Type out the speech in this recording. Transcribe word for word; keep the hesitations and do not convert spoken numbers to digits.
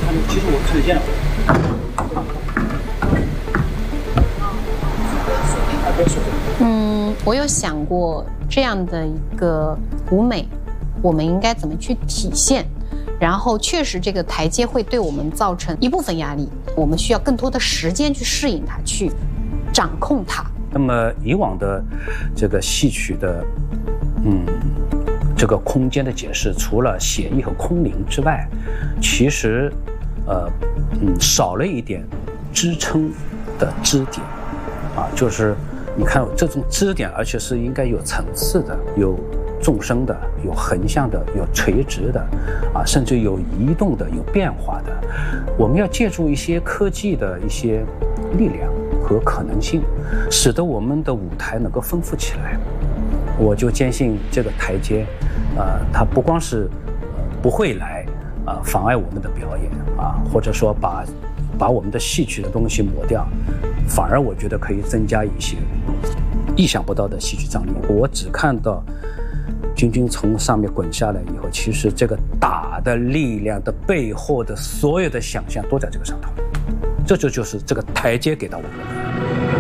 其实我看得见了。 嗯，我有想过这样的一个舞美，我们应该怎么去体现？然后确实这个台阶会对我们造成一部分压力，我们需要更多的时间去适应它，去掌控它。 那么以往的这个戏曲的，嗯，这个空间的解释，除了写意和空灵之外，其实，呃，嗯，少了一点支撑的支点，啊，就是你看这种支点，而且是应该有层次的，有纵深的，有横向的，有垂直的，啊，甚至有移动的，有变化的。我们要借助一些科技的一些力量和可能性，使得我们的舞台能够丰富起来。我就坚信这个台阶，呃，它不光是呃不会来啊、呃、妨碍我们的表演啊，或者说把把我们的戏曲的东西抹掉，反而我觉得可以增加一些意想不到的戏剧张力。我只看到君君从上面滚下来以后，其实这个打的力量的背后的所有的想象都在这个上头，这就就是这个台阶给到我们的。